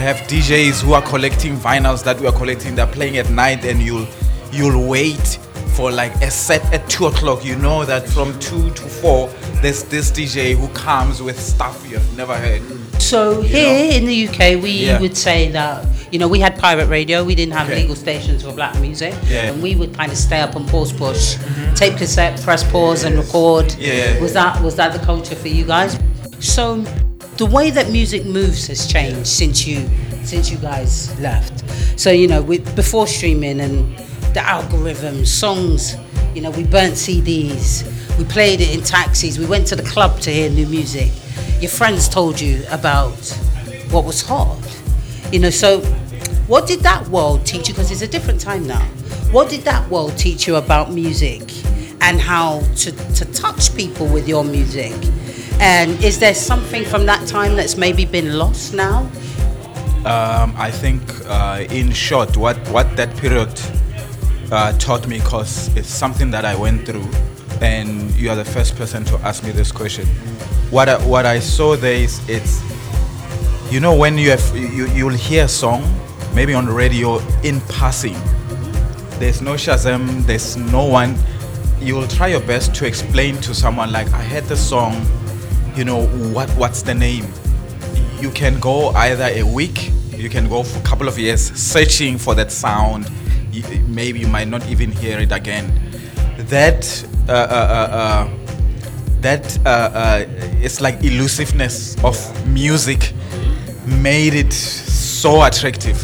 have DJs who are collecting vinyls that we are collecting. They're playing at night, and you'll wait for like a set at 2 o'clock. You know that from 2 to 4 there's this DJ who comes with stuff you've never heard. So here in the UK, we would say that, we had pirate radio. We didn't have legal stations for black music. Yeah. And we would kind of stay up and pause push, tape cassette, press pause and record. Yeah. Was that the culture for you guys? So the way that music moves has changed since you guys left. So, before streaming and the algorithms, songs, we burnt CDs, we played it in taxis, we went to the club to hear new music. Your friends told you about what was hot. So what did that world teach you? Because it's a different time now. What did that world teach you about music and how to touch people with your music? And is there something from that time that's maybe been lost now? I think, in short, what that period taught me, because it's something that I went through, and you are the first person to ask me this question. What I saw there is, it's, when you'll hear a song, maybe on the radio in passing. There's no Shazam, there's no one. You will try your best to explain to someone, like, I heard the song, what's the name? You can go either a week, you can go for a couple of years searching for that sound. Maybe you might not even hear it again. It's like elusiveness of music made it so attractive,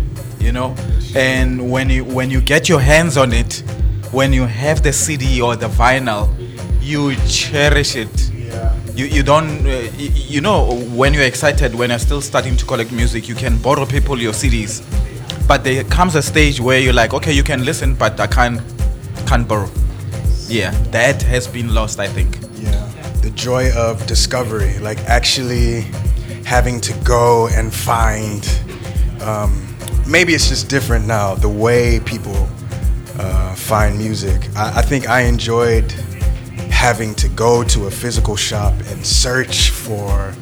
and when you get your hands on it, when you have the CD or the vinyl, you cherish it. You don't, when you're excited, when you're still starting to collect music, you can borrow people your CDs, but there comes a stage where you're like, okay, you can listen, but I can't borrow. Yeah, that has been lost, I think. Yeah, the joy of discovery, like actually having to go and find. Maybe it's just different now, the way people find music. I think I enjoyed having to go to a physical shop and search for,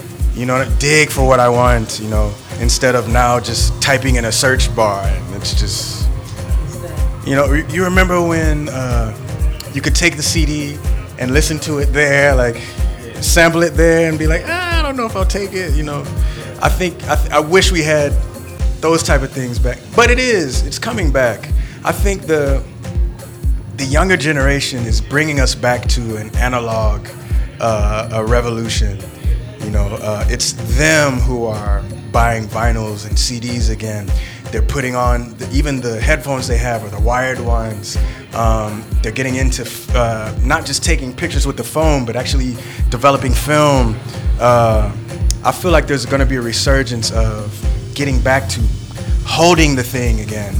dig for what I want, instead of now just typing in a search bar, and it's just, you remember when you could take the CD and listen to it there, like sample it there and be like, I don't know if I'll take it, I wish we had those type of things back, but it's coming back. I think the younger generation is bringing us back to an analog a revolution. It's them who are buying vinyls and CDs again. They're putting on even the headphones they have are the wired ones. They're getting into not just taking pictures with the phone, but actually developing film. I feel like there's going to be a resurgence of getting back to holding the thing again,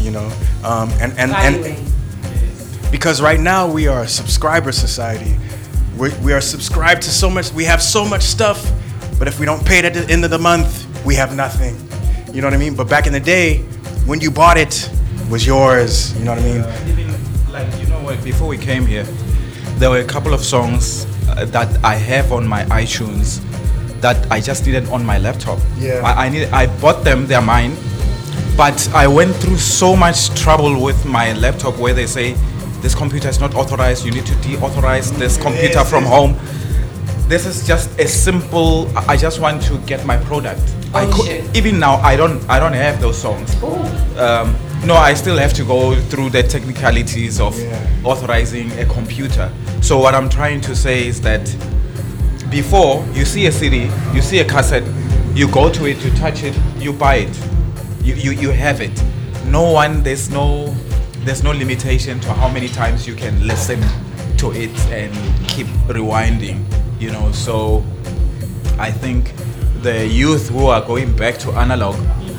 and because right now we are a subscriber society. We are subscribed to so much. We have so much stuff, but if we don't pay it at the end of the month, we have nothing. You know what I mean? But back in the day, when you bought it was yours. You know what I mean? Before we came here, there were a couple of songs that I have on my iTunes that I just needed on my laptop. Yeah. I bought them, they're mine, but I went through so much trouble with my laptop where they say, this computer is not authorized, you need to deauthorize this computer from home. This is just a simple, I just want to get my product. Even now, I don't have those songs. No, I still have to go through the technicalities of authorizing a computer. So what I'm trying to say is that before, you see a CD, you see a cassette, you go to it, you touch it, you buy it, you have it. There's no limitation to how many times you can listen to it and keep rewinding, so I think the youth who are going back to analog,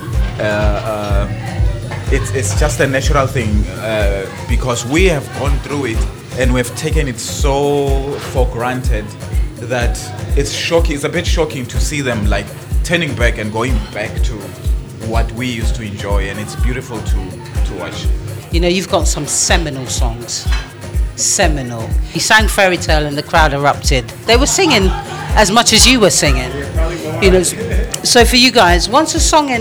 it's just a natural thing, because we have gone through it and we've taken it so for granted that it's a bit shocking to see them like turning back and going back to what we used to enjoy, and it's beautiful to watch. You've got some seminal songs. Seminal. He sang Fairy Tale and the crowd erupted. They were singing as much as you were singing. So for you guys, once a song